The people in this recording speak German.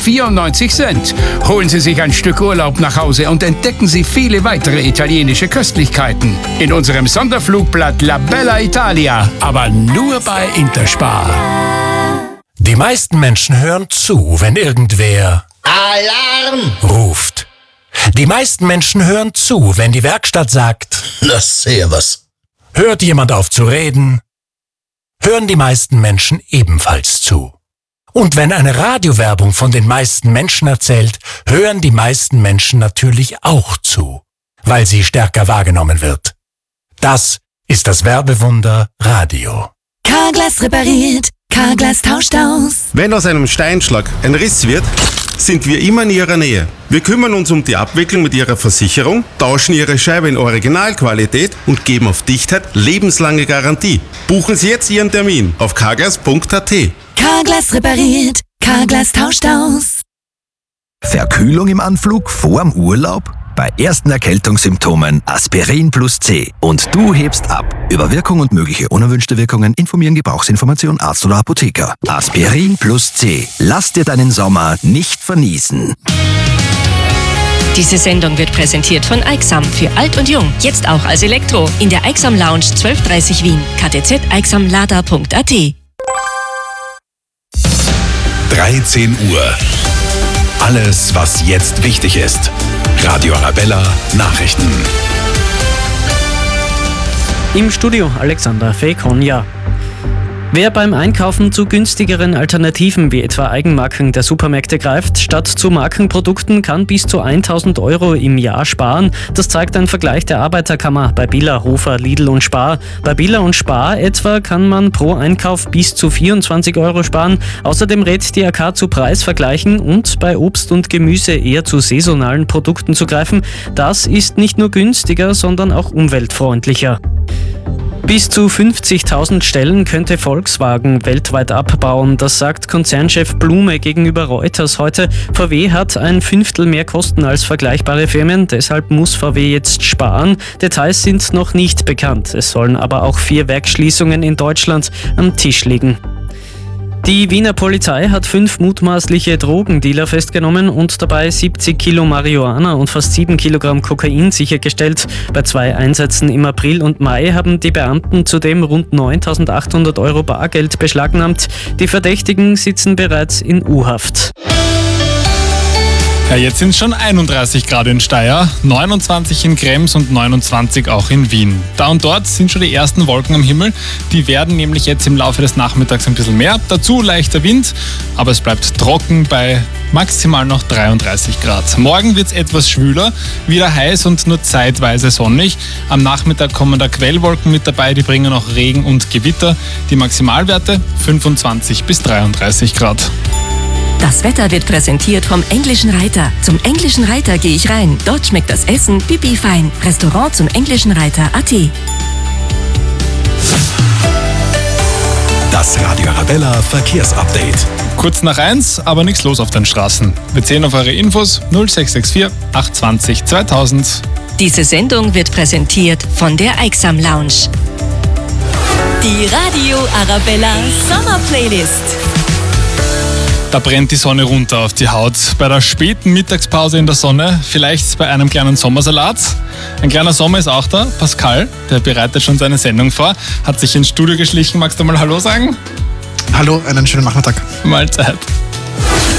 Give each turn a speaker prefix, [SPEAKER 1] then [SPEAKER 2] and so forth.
[SPEAKER 1] 94 Cent. Holen Sie sich ein Stück Urlaub nach Hause und entdecken Sie viele weitere italienische Köstlichkeiten in unserem Sonderflugblatt La Bella Italia, aber nur bei Interspar.
[SPEAKER 2] Die meisten Menschen hören zu, wenn irgendwer
[SPEAKER 3] Alarm
[SPEAKER 2] ruft. Die meisten Menschen hören zu, wenn die Werkstatt sagt,
[SPEAKER 3] na servus.
[SPEAKER 2] Hört jemand auf zu reden, hören die meisten Menschen ebenfalls zu. Und wenn eine Radiowerbung von den meisten Menschen erzählt, hören die meisten Menschen natürlich auch zu, weil sie stärker wahrgenommen wird. Das ist das Werbewunder Radio.
[SPEAKER 4] Carglass repariert, Carglass tauscht aus.
[SPEAKER 5] Wenn aus einem Steinschlag ein Riss wird, sind wir immer in Ihrer Nähe. Wir kümmern uns um die Abwicklung mit Ihrer Versicherung, tauschen Ihre Scheibe in Originalqualität und geben auf Dichtheit lebenslange Garantie. Buchen Sie jetzt Ihren Termin auf carglass.at.
[SPEAKER 4] Carglass repariert, Carglass tauscht aus.
[SPEAKER 6] Verkühlung im Anflug vorm Urlaub? Bei ersten Erkältungssymptomen Aspirin plus C. Und du hebst ab. Über Wirkung und mögliche unerwünschte Wirkungen informieren Gebrauchsinformation Arzt oder Apotheker. Aspirin plus C. Lass dir deinen Sommer nicht verniesen.
[SPEAKER 7] Diese Sendung wird präsentiert von Aixam für alt und jung. Jetzt auch als Elektro. In der Aixam Lounge 1230 Wien. KTZ aixamlada.at.
[SPEAKER 2] 13 Uhr. Alles, was jetzt wichtig ist. Radio Arabella Nachrichten.
[SPEAKER 8] Im Studio Alexander Fekonja. Wer beim Einkaufen zu günstigeren Alternativen wie etwa Eigenmarken der Supermärkte greift, statt zu Markenprodukten, kann bis zu 1.000 Euro im Jahr sparen. Das zeigt ein Vergleich der Arbeiterkammer bei Billa, Hofer, Lidl und Spar. Bei Billa und Spar etwa kann man pro Einkauf bis zu 24 Euro sparen. Außerdem rät die AK zu Preisvergleichen und bei Obst und Gemüse eher zu saisonalen Produkten zu greifen. Das ist nicht nur günstiger, sondern auch umweltfreundlicher. Bis zu 50.000 Stellen könnte Volkswagen weltweit abbauen. Das sagt Konzernchef Blume gegenüber Reuters heute. VW hat 1/5 mehr Kosten als vergleichbare Firmen. Deshalb muss VW jetzt sparen. Details sind noch nicht bekannt. Es sollen aber auch 4 Werksschließungen in Deutschland am Tisch liegen. Die Wiener Polizei hat 5 mutmaßliche Drogendealer festgenommen und dabei 70 Kilo Marihuana und fast 7 Kilogramm Kokain sichergestellt. Bei 2 Einsätzen im April und Mai haben die Beamten zudem rund 9.800 Euro Bargeld beschlagnahmt. Die Verdächtigen sitzen bereits in U-Haft.
[SPEAKER 9] Ja, jetzt sind es schon 31 Grad in Steyr, 29 in Krems und 29 auch in Wien. Da und dort sind schon die ersten Wolken am Himmel. Die werden nämlich jetzt im Laufe des Nachmittags ein bisschen mehr. Dazu leichter Wind, aber es bleibt trocken bei maximal noch 33 Grad. Morgen wird es etwas schwüler, wieder heiß und nur zeitweise sonnig. Am Nachmittag kommen da Quellwolken mit dabei, die bringen auch Regen und Gewitter. Die Maximalwerte 25 bis 33 Grad.
[SPEAKER 7] Das Wetter wird präsentiert vom Englischen Reiter. Zum Englischen Reiter gehe ich rein. Dort schmeckt das Essen pipi fein. Restaurant zum Englischen Reiter.at.
[SPEAKER 2] Das Radio Arabella Verkehrsupdate.
[SPEAKER 9] Kurz nach 1, aber nichts los auf den Straßen. Wir zählen auf eure Infos 0664 820 2000.
[SPEAKER 7] Diese Sendung wird präsentiert von der Aixam Lounge. Die Radio Arabella Sommerplaylist.
[SPEAKER 9] Da brennt die Sonne runter auf die Haut. Bei der späten Mittagspause in der Sonne, vielleicht bei einem kleinen Sommersalat. Ein kleiner Sommer ist auch da. Pascal, der bereitet schon seine Sendung vor, hat sich ins Studio geschlichen. Magst du mal Hallo sagen?
[SPEAKER 10] Hallo, einen schönen Nachmittag.
[SPEAKER 9] Mahlzeit.